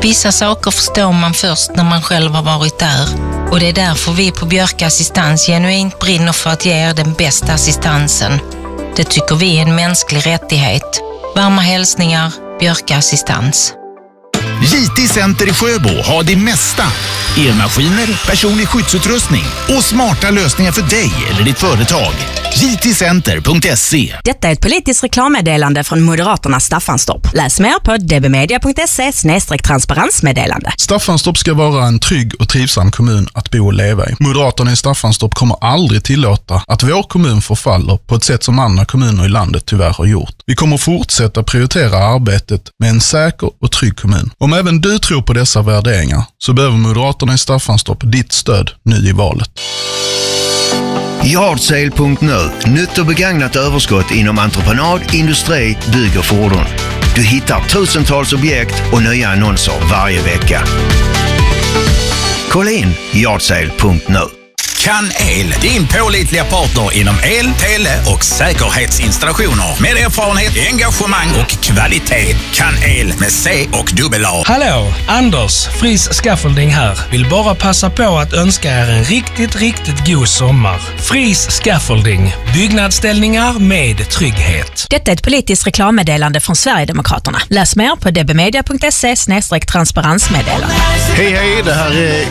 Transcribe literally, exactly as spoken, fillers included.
Vissa saker förstår man först när man själv har varit där. Och det är därför vi på Björk Assistans genuint brinner för att ge er den bästa assistansen. Det tycker vi är en mänsklig rättighet. Varma hälsningar, Björk Assistans. J T Center i Sjöbo har det mesta. Elmaskiner, personlig skyddsutrustning och smarta lösningar för dig eller ditt företag. j t center punkt se. Detta är ett politiskt reklammeddelande från Moderaterna Staffanstorp. Läs mer på d b media punkt se snedstreck transparensmeddelande. Staffanstorp ska vara en trygg och trivsam kommun att bo och leva i. Moderaterna i Staffanstorp kommer aldrig tillåta att vår kommun förfaller på ett sätt som andra kommuner i landet tyvärr har gjort. Vi kommer fortsätta prioritera arbetet med en säker och trygg kommun. Om även du tror på dessa värderingar så behöver Moderaterna i Staffanstorp ditt stöd nu i valet. Yardsale punkt nu. Nytt och begagnat överskott inom entreprenad, industri, bygg och fordon. Du hittar tusentals objekt och nya annonser varje vecka. Kolla in Yardsale punkt nu. Kan El, din pålitliga partner inom el, tele och säkerhetsinstallationer. Med erfarenhet, engagemang och kvalitet. Kan El med C och dubbel A. Hallå, Anders, Fris Scaffolding här. Vill bara passa på att önska er en riktigt, riktigt god sommar. Fris Scaffolding, byggnadsställningar med trygghet. Detta är ett politiskt reklammeddelande från Sverigedemokraterna. Läs mer på d b media punkt se snedstreck transparensmeddelande. Hej hej, det här är